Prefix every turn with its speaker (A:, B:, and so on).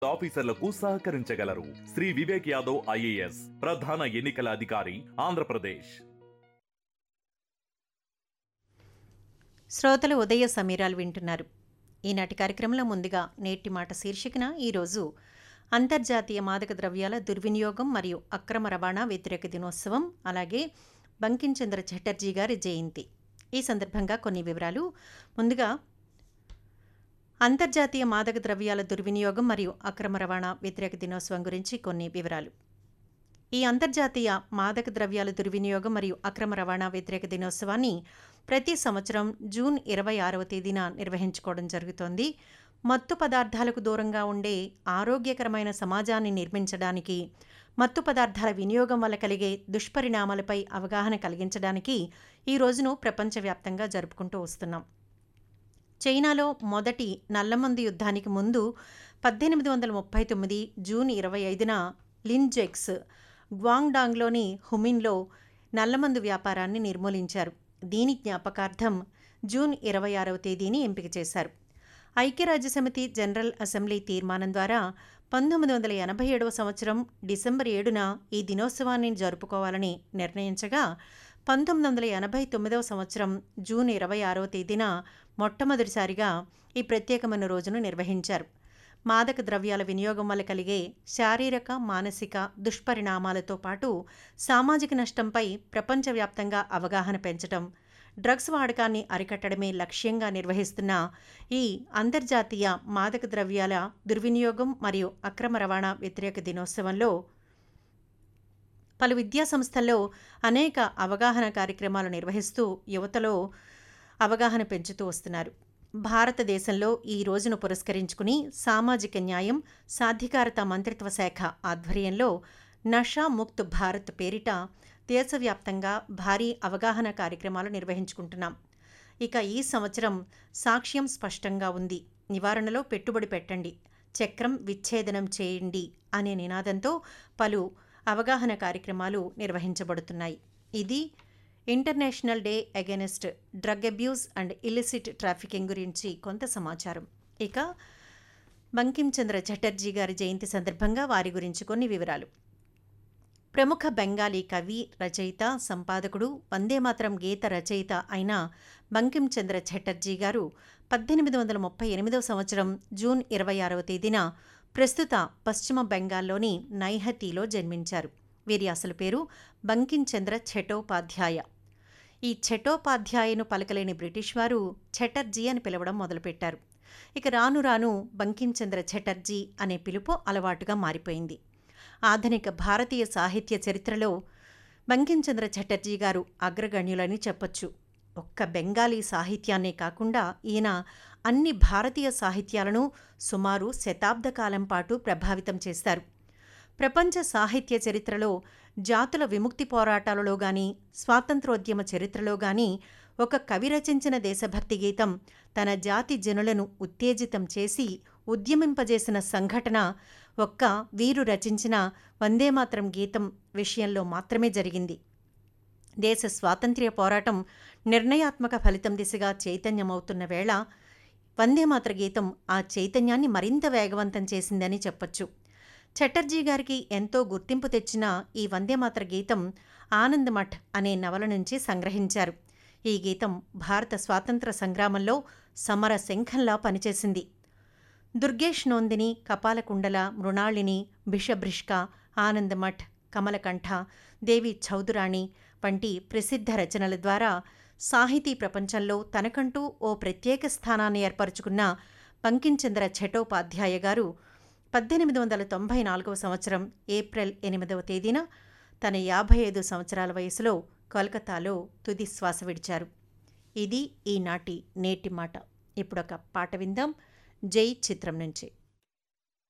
A: ఆఫీసర్లకు సహకరించగలరు. శ్రీ వివేక్ యాదవ్ ఐఏఎస్, ప్రధాన ఎన్నికల అధికారి, ఆంధ్రప్రదేశ్.
B: శ్రోతలు ఉదయ సమీరాలు వింటున్నారు. ఈనాటి కార్యక్రమంలో ముందుగా నేటి మాట శీర్షికన ఈరోజు అంతర్జాతీయ మాదక ద్రవ్యాల దుర్వినియోగం మరియు అక్రమ రవాణా వ్యతిరేక దినోత్సవం, అలాగే బంకించంద్ర చటర్జీ గారి జయంతి. ఈ సందర్భంగా కొన్ని వివరాలు. ముందుగా అంతర్జాతీయ మాదక ద్రవ్యాల దుర్వినియోగం మరియు అక్రమ రవాణా వ్యతిరేక దినోత్సవం గురించి కొన్ని వివరాలు. ఈ అంతర్జాతీయ మాదక ద్రవ్యాల దుర్వినియోగం మరియు అక్రమ రవాణా వ్యతిరేక దినోత్సవాన్ని ప్రతి సంవత్సరం జూన్ 26వ తేదీన నిర్వహించుకోవడం జరుగుతోంది. మత్తు పదార్థాలకు దూరంగా ఉండే ఆరోగ్యకరమైన సమాజాన్ని నిర్మించడానికి, మత్తు పదార్థాల వినియోగం వల్ల కలిగే దుష్పరిణామాలపై అవగాహన కలిగించడానికి ఈ రోజును ప్రపంచవ్యాప్తంగా జరుపుకుంటూ వస్తున్నాం. చైనాలో మొదటి నల్లమందు యుద్ధానికి ముందు 1839 జూన్ 25న లిన్జెక్స్ గ్వాంగ్డాంగ్లోని హుమిన్లో నల్లమందు వ్యాపారాన్ని నిర్మూలించారు. దీని జ్ఞాపకార్థం జూన్ 26వ తేదీని ఎంపిక చేశారు. ఐక్యరాజ్యసమితి జనరల్ అసెంబ్లీ తీర్మానం ద్వారా 1987వ సంవత్సరం డిసెంబర్ 7న ఈ దినోత్సవాన్ని జరుపుకోవాలని నిర్ణయించగా 1989వ సంవత్సరం జూన్ 26వ తేదీన మొట్టమొదటిసారిగా ఈ ప్రత్యేకమైన రోజును నిర్వహించారు. మాదక ద్రవ్యాల వినియోగం వల్ల కలిగే శారీరక, మానసిక దుష్పరిణామాలతో పాటు సామాజిక నష్టంపై ప్రపంచవ్యాప్తంగా అవగాహన పెంచడం, డ్రగ్స్ వాడకాన్ని అరికట్టడమే లక్ష్యంగా నిర్వహిస్తున్న ఈ అంతర్జాతీయ మాదక ద్రవ్యాల దుర్వినియోగం మరియు అక్రమ రవాణా వ్యతిరేక దినోత్సవంలో పలు విద్యాసంస్థల్లో అనేక అవగాహన కార్యక్రమాలు నిర్వహిస్తూ యువతలో అవగాహన పెంచుతూ వస్తున్నారు. భారతదేశంలో ఈ రోజును పురస్కరించుకుని సామాజిక న్యాయం, సాధికారత మంత్రిత్వ శాఖ ఆధ్వర్యంలో నషా ముక్త్ భారత్ పేరిట దేశవ్యాప్తంగా భారీ అవగాహన కార్యక్రమాలు నిర్వహించుకుంటున్నాం. ఇక ఈ సంవత్సరం సాక్ష్యం స్పష్టంగా ఉంది, నివారణలో పెట్టుబడి పెట్టండి, చక్రం విచ్ఛేదనం చేయండి అనే నినాదంతో పలు అవగాహన కార్యక్రమాలు నిర్వహించబడుతున్నాయి. ఇది international day against drug abuse and illicit trafficking గురించి కొంత సమాచారం. ఇక బంకించంద్ర చటర్జీ గారి జయంతి సందర్భంగా వారి గురించి కొన్ని వివరాలు. ప్రముఖ బెంగాలీ కవి, రచయిత, సంపాదకుడు, వందేమాతరం గీత రచయిత అయిన బంకించంద్ర చటర్జీ గారు 1838వ సంవత్సరం జూన్ 26వ తేదీన ప్రస్తుత పశ్చిమ బెంగాల్లోని నైహతిలో జన్మించారు. వీరి అసలు పేరు బంకించంద్ర ఛటోపాధ్యాయ. ఈ ఛటోపాధ్యాయను పలకలేని బ్రిటిష్ వారు ఛటర్జీ అని పిలవడం మొదలుపెట్టారు. ఇక రాను రాను బంకించంద్ర ఛటర్జీ అనే పిలుపు అలవాటుగా మారిపోయింది. ఆధునిక భారతీయ సాహిత్య చరిత్రలో బంకించంద్ర ఛటర్జీ గారు అగ్రగణ్యులని చెప్పొచ్చు. ఒక్క బెంగాలీ సాహిత్యాన్నే కాకుండా ఈయన అన్ని భారతీయ సాహిత్యాలను సుమారు శతాబ్ద కాలం పాటు ప్రభావితం చేశారు. ప్రపంచ సాహిత్య చరిత్రలో జాతుల విముక్తి పోరాటాలలో గాని, స్వాతంత్రోద్యమ చరిత్రలో గాని ఒక కవి రచించిన దేశభక్తి గీతం తన జాతి జనులను ఉత్తేజితం చేసి ఉద్యమింపజేసిన సంఘటన ఒక్క వీరు రచించిన వందేమాతరం గీతం విషయంలో మాత్రమే జరిగింది. దేశ స్వాతంత్ర్య పోరాటం నిర్ణయాత్మక ఫలితం దిశగా చైతన్యమవుతున్న వేళ వందేమాతర గీతం ఆ చైతన్యాన్ని మరింత వేగవంతం చేసిందని చెప్పొచ్చు. చటర్జీ గారికి ఎంతో గుర్తింపు తెచ్చిన ఈ వందేమాతర గీతం ఆనందమఠ్ అనే నవల నుంచి సంగ్రహించారు. ఈ గీతం భారత స్వాతంత్ర సంగ్రామంలో సమర శంఖంలా పనిచేసింది. దుర్గేష్ నోందిని, కపాలకుండల, మృణాళిని, బిషభ్రిష్క, ఆనందమఠ్, కమలకంఠ, దేవి చౌదురాణి వంటి ప్రసిద్ధ రచనల ద్వారా సాహితీ ప్రపంచంలో తనకంటూ ఓ ప్రత్యేక స్థానాన్ని ఏర్పరచుకున్న బంకించంద్ర ఛటోపాధ్యాయ గారు 1894వ సంవత్సరం ఏప్రిల్ 8వ తేదీన తన 55 సంవత్సరాల వయసులో కోల్కతాలో తుది శ్వాస విడిచారు. ఇది ఈనాటి నేటి మాట. ఇప్పుడొక పాట విందాం, జై చిత్రం నుంచి.